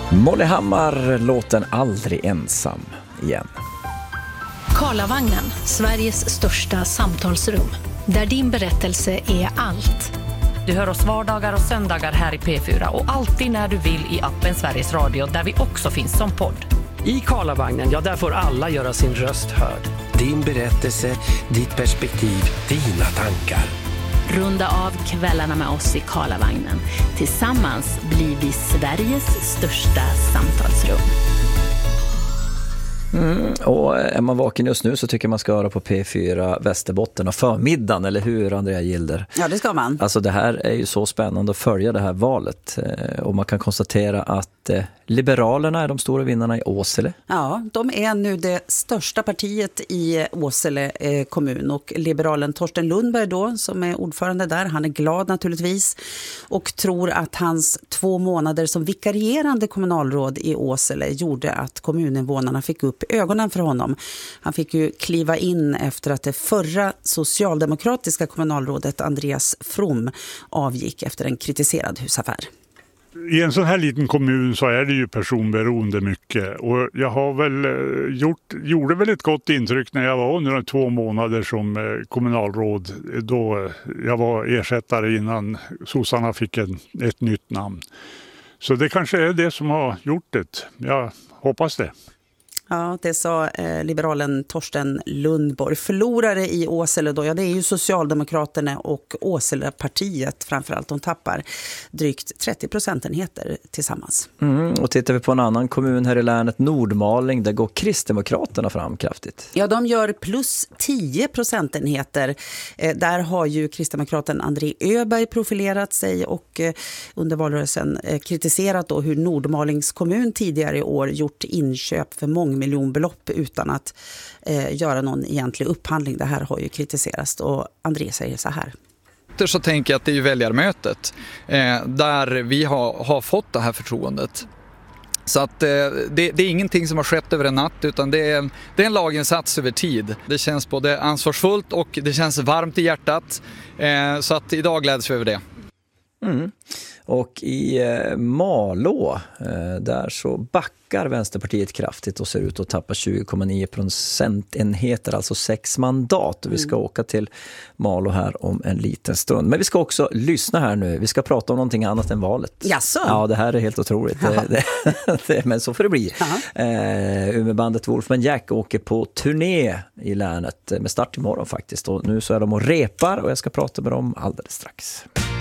Molly Hammar, låten Aldrig ensam igen. Karlavagnen, Sveriges största samtalsrum. Där din berättelse är allt. Du hör oss vardagar och söndagar här i P4 och alltid när du vill i appen Sveriges Radio där vi också finns som podd. I Karlavagnen, ja där får alla göra sin röst hörd. Din berättelse, ditt perspektiv, dina tankar. Runda av kvällarna med oss i Karlavagnen. Tillsammans blir vi Sveriges största samtalsrum. Och är man vaken just nu så tycker man ska höra på P4 Västerbotten och förmiddagen, eller hur Andrea Gilder? Ja, det ska man. Alltså det här är ju så spännande att följa det här valet och man kan konstatera att Liberalerna är de stora vinnarna i Åsele. Ja, de är nu det största partiet i Åsele kommun och liberalen Torsten Lundberg då, som är ordförande där, han är glad naturligtvis och tror att hans 2 månader som vikarierande kommunalråd i Åsele gjorde att kommuninvånarna fick upp ögonen för honom. Han fick ju kliva in efter att det förra socialdemokratiska kommunalrådet Andreas From avgick efter en kritiserad husaffär. I en sån här liten kommun så är det ju personberoende mycket och jag har väl gjorde väl ett gott intryck när jag var under 2 månader som kommunalråd då jag var ersättare innan sossarna fick ett nytt namn. Så det kanske är det som har gjort det. Jag hoppas det. Ja, det sa liberalen Torsten Lundborg. Förlorare i Åsele då, ja det är ju Socialdemokraterna och Åselepartiet framförallt. De tappar drygt 30 procentenheter tillsammans. Och tittar vi på en annan kommun här i länet, Nordmaling, där går Kristdemokraterna fram kraftigt. Ja, de gör plus 10 procentenheter. Där har ju Kristdemokraten André Öberg profilerat sig och under valrörelsen kritiserat då hur Nordmalings kommun tidigare i år gjort inköp för mångmiljonbelopp utan att göra någon egentlig upphandling. Det här har ju kritiserats och André säger så här. Så tänker jag att det är ju väljarmötet där vi har fått det här förtroendet. Så att det är ingenting som har skett över en natt utan det är en laginsats över tid. Det känns både ansvarsfullt och det känns varmt i hjärtat. Så att idag gläds vi över det. Och i Malå, där så backar Vänsterpartiet kraftigt och ser ut att tappa 20,9 procentenheter, alltså 6 mandat. Och vi ska åka till Malå här om en liten stund. Men vi ska också lyssna här nu. Vi ska prata om någonting annat än valet. Jaså? Ja, det här är helt otroligt. Men så får det bli. Umeåbandet Wolfman Jack åker på turné i länet med start imorgon faktiskt. Och nu så är de och repar och jag ska prata med dem alldeles strax.